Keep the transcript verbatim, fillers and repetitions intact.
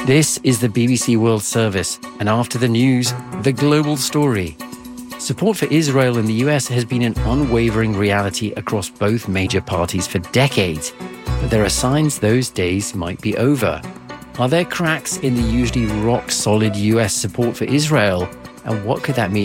This is the B B C World Service, and after the news, the global story. Support for Israel in the U S has been an unwavering reality across both major parties for decades, but there are signs those days might be over. Are there cracks in the usually rock-solid U S support for Israel? And what could that mean